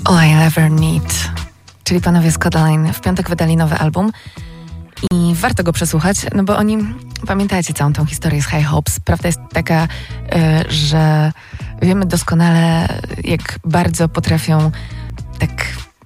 All I Ever Need, czyli panowie z Kodaline w piątek wydali nowy album i warto go przesłuchać, no bo oni, pamiętajcie całą tą historię z High Hopes. Prawda jest taka, że wiemy doskonale, jak bardzo potrafią tak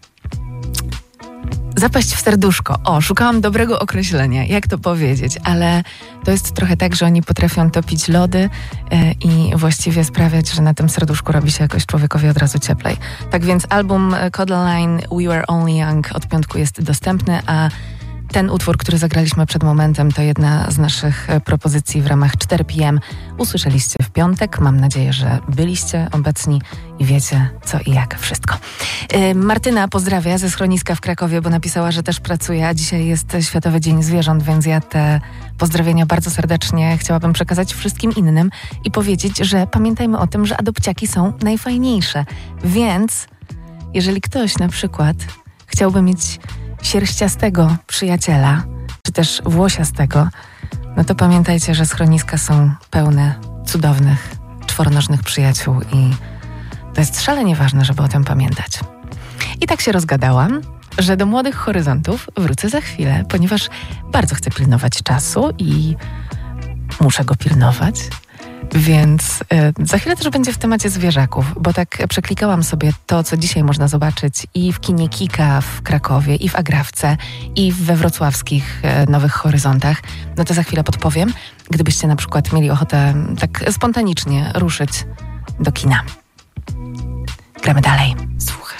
zapaść w serduszko. Szukałam dobrego określenia, jak to powiedzieć, ale to jest trochę tak, że oni potrafią topić lody i właściwie sprawiać, że na tym serduszku robi się jakoś człowiekowi od razu cieplej. Tak więc album Kodaline We Were Only Young od piątku jest dostępny, a ten utwór, który zagraliśmy przed momentem, to jedna z naszych propozycji w ramach 4 PM. Usłyszeliście w piątek. Mam nadzieję, że byliście obecni i wiecie co i jak wszystko. Martyna pozdrawia ze schroniska w Krakowie, bo napisała, że też pracuje, a dzisiaj jest Światowy Dzień Zwierząt, więc ja te pozdrowienia bardzo serdecznie chciałabym przekazać wszystkim innym i powiedzieć, że pamiętajmy o tym, że adopciaki są najfajniejsze. Więc jeżeli ktoś na przykład chciałby mieć sierściastego przyjaciela, czy też włosiastego, no to pamiętajcie, że schroniska są pełne cudownych, czworonożnych przyjaciół i to jest szalenie ważne, żeby o tym pamiętać. I tak się rozgadałam, że do Młodych Horyzontów wrócę za chwilę, ponieważ bardzo chcę pilnować czasu i muszę go pilnować. Więc za chwilę też będzie w temacie zwierzaków, bo tak przeklikałam sobie to, co dzisiaj można zobaczyć i w kinie Kika w Krakowie, i w Agrawce, i we wrocławskich Nowych Horyzontach. No to za chwilę podpowiem, gdybyście na przykład mieli ochotę tak spontanicznie ruszyć do kina. Gramy dalej. Słuchaj.